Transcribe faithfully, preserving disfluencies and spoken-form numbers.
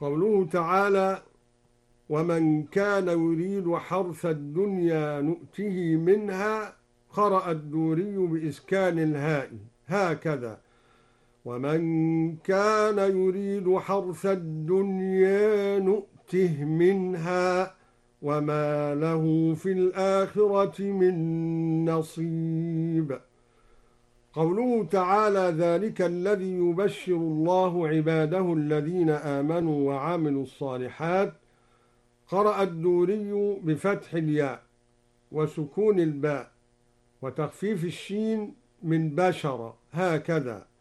قوله تعالى: ومن كان يريد حرث الدنيا نؤته منها. قرأ الدوري بإسكان الهاء هكذا: ومن كان يريد حرث الدنيا نؤته منها وما له في الآخرة من نصيب. قوله تعالى: ذلك الذي يبشر الله عباده الذين آمنوا وعملوا الصالحات. قرأ الدوري بفتح الياء وسكون الباء وتخفيف الشين من بشر هكذا: